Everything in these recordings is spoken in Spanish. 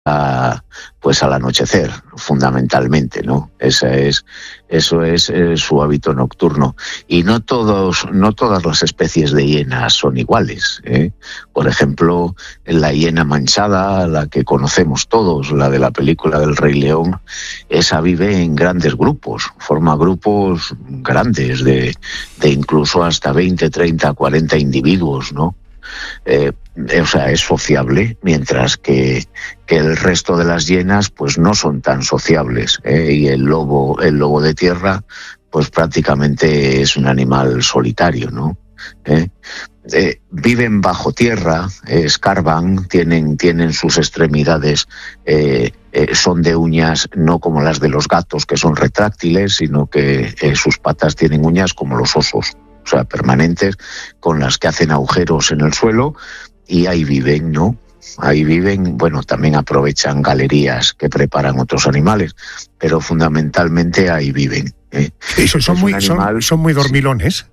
pues al anochecer, fundamentalmente, ¿no? Eso es su hábito nocturno. Y no todas las especies de hienas son iguales, ¿eh? Por ejemplo, la hiena manchada, la que conocemos todos, la de la película del Rey León, esa vive en grandes grupos, forma grupos grandes de incluso hasta 20, 30, 40 individuos, ¿no? O sea, es sociable, mientras que el resto de las hienas pues no son tan sociables, y el lobo de tierra pues prácticamente es un animal solitario, ¿no? Viven bajo tierra, escarban, tienen sus extremidades, son de uñas no como las de los gatos, que son retráctiles, sino que sus patas tienen uñas como los osos, o sea, permanentes, con las que hacen agujeros en el suelo, y ahí viven, ¿no? Ahí viven, bueno, también aprovechan galerías que preparan otros animales, pero fundamentalmente ahí viven. ¿Son muy dormilones?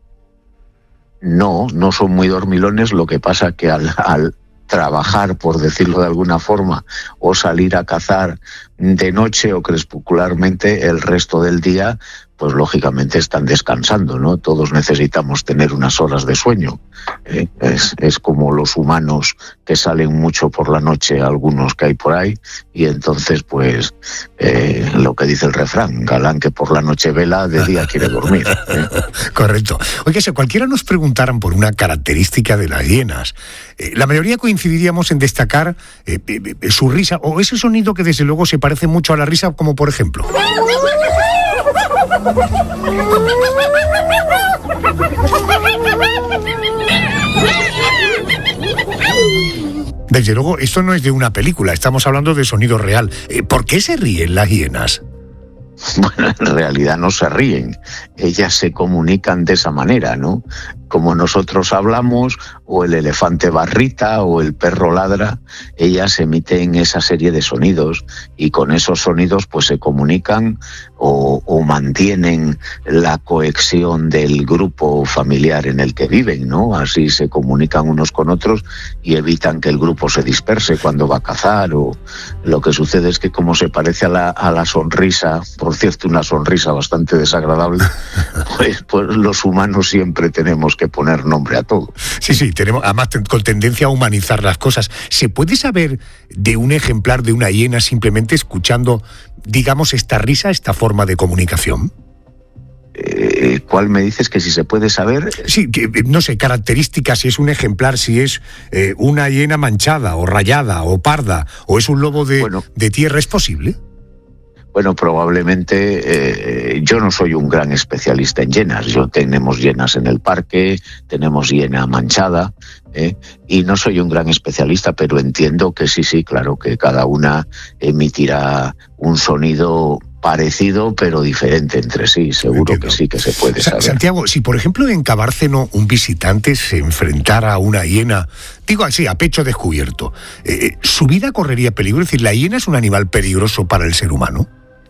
No son muy dormilones, lo que pasa que al trabajar, por decirlo de alguna forma, o salir a cazar de noche o crepuscularmente el resto del día, pues lógicamente están descansando, ¿no? Todos necesitamos tener unas horas de sueño. Es como los humanos que salen mucho por la noche, algunos que hay por ahí, y entonces pues lo que dice el refrán, galán que por la noche vela, de día quiere dormir. Correcto. Oye, si cualquiera nos preguntaran por una característica de las hienas, la mayoría coincidiríamos en destacar su risa, o ese sonido que desde luego se parece mucho a la risa, como por ejemplo... Desde luego, esto no es de una película, estamos hablando de sonido real. ¿Por qué se ríen las hienas? Bueno, en realidad no se ríen, ellas se comunican de esa manera, ¿no? Como nosotros hablamos, o el elefante barrita, o el perro ladra, ellas emiten esa serie de sonidos, y con esos sonidos pues se comunican o mantienen la cohesión del grupo familiar en el que viven, ¿no? Así se comunican unos con otros y evitan que el grupo se disperse cuando va a cazar, o lo que sucede es que como se parece a la sonrisa, por cierto, una sonrisa bastante desagradable, pues los humanos siempre tenemos que poner nombre a todo. Sí, tenemos además con tendencia a humanizar las cosas. ¿Se puede saber de un ejemplar de una hiena simplemente escuchando, digamos, esta risa, esta forma de comunicación? ¿Cuál me dices que si se puede saber? Sí, que, no sé, características, si es un ejemplar, si es una hiena manchada o rayada o parda, o es un lobo de tierra, ¿es posible? Bueno, probablemente yo no soy un gran especialista en hienas. Tenemos hienas en el parque, tenemos hiena manchada, y no soy un gran especialista, pero entiendo que sí, claro, que cada una emitirá un sonido parecido pero diferente entre sí. Seguro que sí, que se puede saber. Santiago, si por ejemplo en Cabárceno un visitante se enfrentara a una hiena, digo así, a pecho descubierto, ¿su vida correría peligro? Es decir, ¿la hiena es un animal peligroso para el ser humano?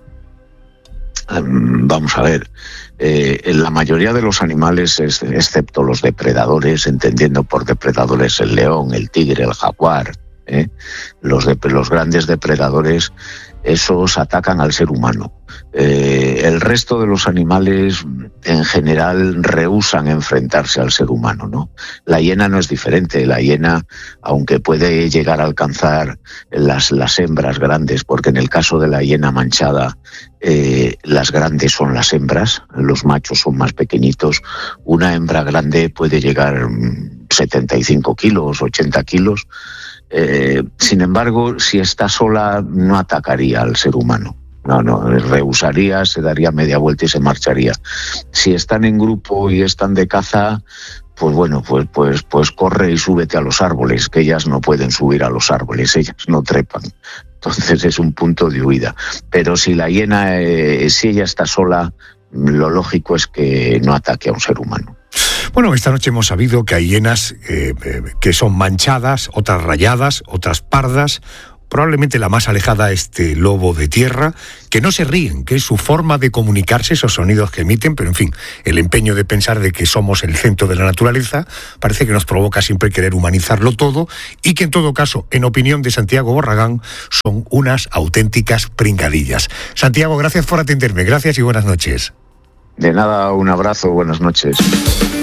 Vamos a ver, la mayoría de los animales, excepto los depredadores, entendiendo por depredadores el león, el tigre, el jaguar, los grandes depredadores, esos atacan al ser humano. El resto de los animales en general rehúsan enfrentarse al ser humano, ¿no? La hiena no es diferente. La hiena, aunque puede llegar a alcanzar las hembras grandes, porque en el caso de la hiena manchada las grandes son las hembras, los machos son más pequeñitos. Una hembra grande puede llegar 75 kilos, 80 kilos. Sin embargo, si está sola, no atacaría al ser humano. No, rehusaría, se daría media vuelta y se marcharía. Si están en grupo y están de caza, pues bueno, pues corre y súbete a los árboles, que ellas no pueden subir a los árboles, ellas no trepan. Entonces es un punto de huida. Pero si la hiena, si ella está sola, lo lógico es que no ataque a un ser humano. Bueno, esta noche hemos sabido que hay hienas que son manchadas, otras rayadas, otras pardas, probablemente la más alejada, este lobo de tierra, que no se ríen, que es su forma de comunicarse, esos sonidos que emiten, pero en fin, el empeño de pensar de que somos el centro de la naturaleza parece que nos provoca siempre querer humanizarlo todo, y que en todo caso, en opinión de Santiago Borragán, son unas auténticas pringadillas. Santiago, gracias por atenderme, gracias y buenas noches. De nada, un abrazo, buenas noches.